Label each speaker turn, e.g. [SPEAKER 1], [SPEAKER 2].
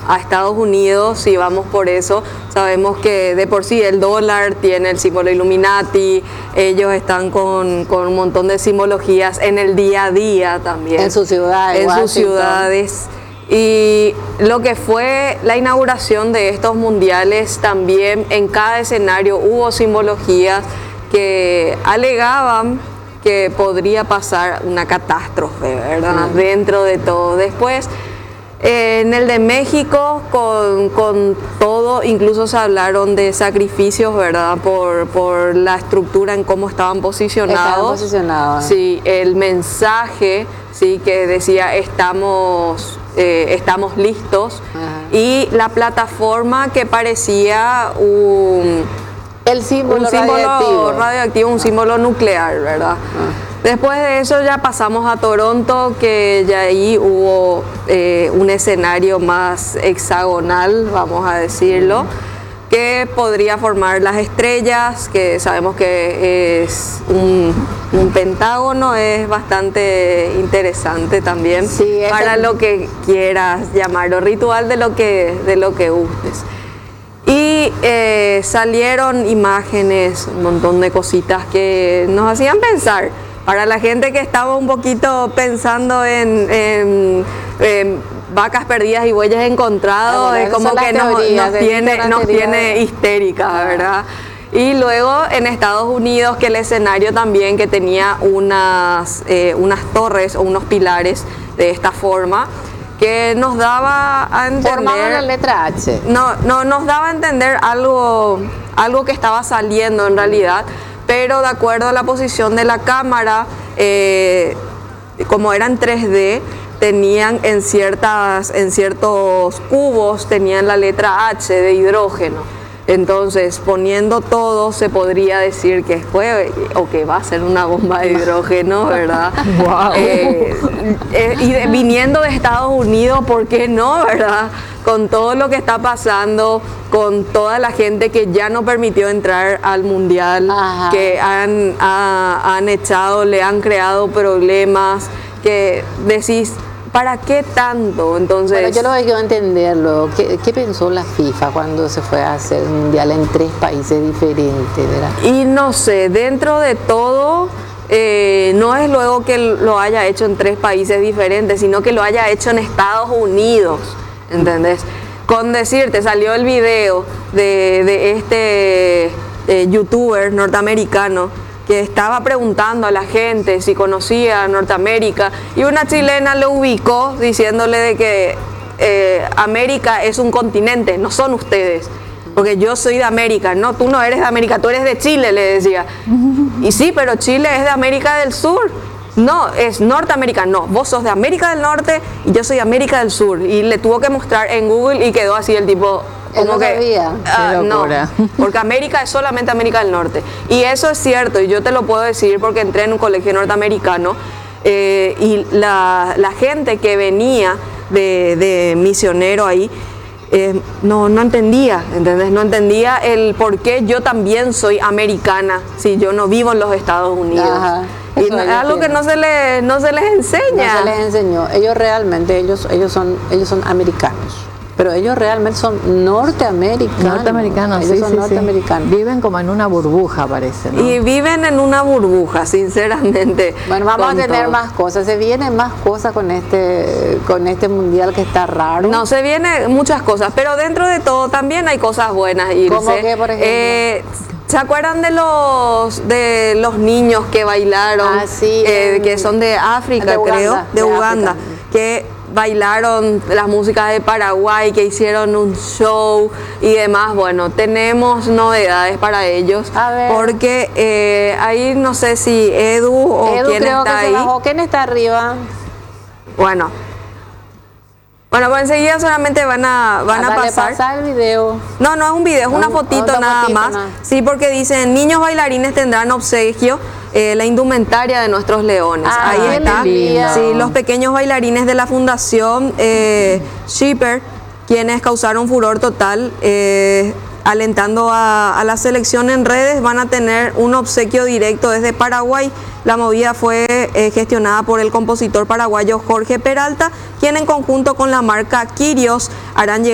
[SPEAKER 1] a Estados Unidos, si vamos por eso, sabemos que de por sí el dólar tiene el símbolo Illuminati, ellos están con un montón de simbologías en el día a día también.
[SPEAKER 2] En sus ciudades.
[SPEAKER 1] En sus ciudades. Y lo que fue la inauguración de estos mundiales, también en cada escenario hubo simbologías que alegaban que podría pasar una catástrofe, ¿verdad? Dentro de todo. Después, en el de México, con todo, incluso se hablaron de sacrificios, ¿verdad? Por la estructura en cómo estaban posicionados.
[SPEAKER 2] Estaban posicionados.
[SPEAKER 1] Sí, el mensaje, sí, que decía estamos listos.
[SPEAKER 2] Ajá.
[SPEAKER 1] Y la plataforma que parecía
[SPEAKER 2] el símbolo
[SPEAKER 1] radioactivo, un símbolo nuclear, ¿verdad? Después de eso ya pasamos a Toronto, que ya ahí hubo un escenario más hexagonal, vamos a decirlo, que podría formar las estrellas, que sabemos que es un pentágono, es bastante interesante también,
[SPEAKER 2] sí,
[SPEAKER 1] para lo que quieras llamarlo, ritual de lo que gustes. Y salieron imágenes, un montón de cositas que nos hacían pensar. Para la gente que estaba un poquito pensando en vacas perdidas y bueyes encontrados, es como que nos tiene histéricas, ¿verdad? Y luego en Estados Unidos, que el escenario también que tenía unas torres o unos pilares de esta forma, que nos daba a entender...
[SPEAKER 2] Formaba la letra H.
[SPEAKER 1] No, nos daba a entender algo que estaba saliendo en realidad, pero de acuerdo a la posición de la cámara, como eran 3D, tenían en ciertos cubos, tenían la letra H de hidrógeno. Entonces, poniendo todo, se podría decir que fue o que va a ser una bomba de hidrógeno, ¿verdad?
[SPEAKER 2] Wow.
[SPEAKER 1] Y viniendo de Estados Unidos, ¿por qué no, verdad? Con todo lo que está pasando, con toda la gente que ya no permitió entrar al mundial,
[SPEAKER 2] ajá,
[SPEAKER 1] que han echado, le han creado problemas, que decís, ¿para qué tanto? Entonces,
[SPEAKER 2] bueno, yo lo que quiero entenderlo. ¿Qué pensó la FIFA cuando se fue a hacer el mundial en 3 países diferentes, ¿verdad?
[SPEAKER 1] Y no sé, dentro de todo, no es luego que lo haya hecho en 3 países diferentes, sino que lo haya hecho en Estados Unidos, ¿entendés? Con decirte, salió el video de este youtuber norteamericano que estaba preguntando a la gente si conocía a Norteamérica, y una chilena lo ubicó diciéndole de que América es un continente, no son ustedes, porque yo soy de América. No, tú no eres de América, tú eres de Chile, le decía. Y sí, pero Chile es de América del Sur. No, es Norteamérica. No, vos sos de América del Norte y yo soy de América del Sur. Y le tuvo que mostrar en Google y quedó así el tipo...
[SPEAKER 2] Como que
[SPEAKER 1] no, porque América es solamente América del Norte. Y eso es cierto, y yo te lo puedo decir porque entré en un colegio norteamericano, y la gente que venía de misionero ahí, no entendía, ¿entendés? No entendía el por qué yo también soy americana si yo no vivo en los Estados Unidos.
[SPEAKER 2] Ajá.
[SPEAKER 1] Y es algo que no se les enseña.
[SPEAKER 2] No se les enseñó. Ellos realmente, ellos son americanos. Pero ellos realmente son norteamericanos.
[SPEAKER 3] Norteamericanos,
[SPEAKER 2] ellos
[SPEAKER 3] sí,
[SPEAKER 2] son
[SPEAKER 3] sí,
[SPEAKER 2] norteamericanos.
[SPEAKER 3] Sí. Viven como en una burbuja, parece, ¿no?
[SPEAKER 1] Y viven en una burbuja, sinceramente.
[SPEAKER 2] Bueno, vamos a tener más cosas. Se vienen más cosas con este mundial que está raro.
[SPEAKER 1] No, se vienen muchas cosas, pero dentro de todo también hay cosas buenas, Ilse.
[SPEAKER 2] ¿Cómo qué, por ejemplo?
[SPEAKER 1] ¿Se acuerdan de los niños que bailaron?
[SPEAKER 2] Ah, sí,
[SPEAKER 1] que son de África, creo, de Uganda, que bailaron las músicas de Paraguay, que hicieron un show y demás. Bueno, tenemos novedades para ellos.
[SPEAKER 2] A ver.
[SPEAKER 1] Porque ahí no sé si Edu o quién
[SPEAKER 2] creo
[SPEAKER 1] está
[SPEAKER 2] que
[SPEAKER 1] ahí.
[SPEAKER 2] se bajó. ¿Quién está arriba?
[SPEAKER 1] Bueno, pues enseguida solamente van a pasar.
[SPEAKER 2] Pasar el video.
[SPEAKER 1] No es un video, es una fotito nada más. Sí, porque dicen, niños bailarines tendrán obsequio la indumentaria de nuestros leones. Ahí está. Sí, los pequeños bailarines de la Fundación Shipper, quienes causaron furor total, alentando a la selección en redes, van a tener un obsequio directo desde Paraguay. La movida fue gestionada por el compositor paraguayo Jorge Peralta, quien en conjunto con la marca Quirios harán llegar